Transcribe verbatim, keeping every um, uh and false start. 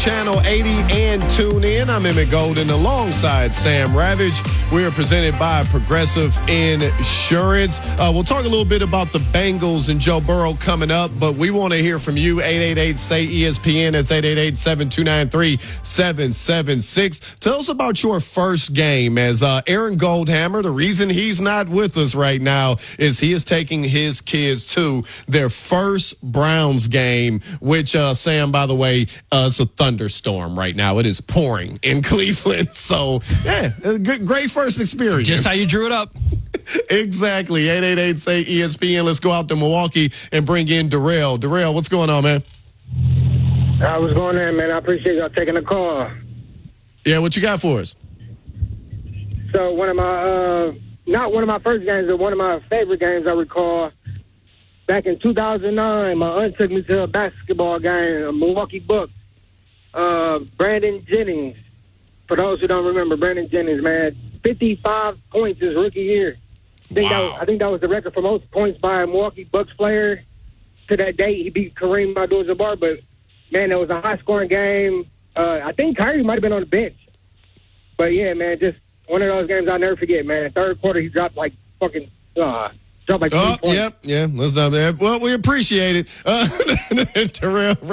Channel eighty and tune in. I'm Emmett Golden alongside Sam Ravage. We are presented by Progressive Insurance. Uh, we'll talk a little bit about the Bengals and Joe Burrow coming up, but we want to hear from you. eight eight eight, S A Y, E S P N. That's eight eight eight, seven two nine three, seven seven six. Tell us about your first game as uh, Aaron Goldhammer. The reason he's not with us right now is he is taking his kids to their first Browns game, which, uh, Sam, by the way, uh, it's a thunderstorm right now. It is pouring in Cleveland. So, yeah, good, great first experience. Just how you drew it up. Exactly. eight eight eight, S A Y, E S P N. Let's go out to Milwaukee and bring in Darrell. Darrell, what's going on, man? Uh, what's going on, man? I appreciate y'all taking the call. Yeah, what you got for us? So one of my, uh, not one of my first games, but one of my favorite games I recall, back in two thousand nine, my aunt took me to a basketball game, a Milwaukee Bucks. Uh, Brandon Jennings, for those who don't remember, Brandon Jennings, man, fifty-five points his rookie year. I think, wow. that was, I think that was the record for most points by a Milwaukee Bucks player. To that date, he beat Kareem Abdul-Jabbar, but, man, it was a high-scoring game. Uh, I think Kyrie might have been on the bench. But, yeah, man, just one of those games I'll never forget, man. Third quarter, he dropped, like, fucking uh, – dropped, like, Oh, points. yep, yeah. Let's not. Well, we appreciate it. Uh, Terrell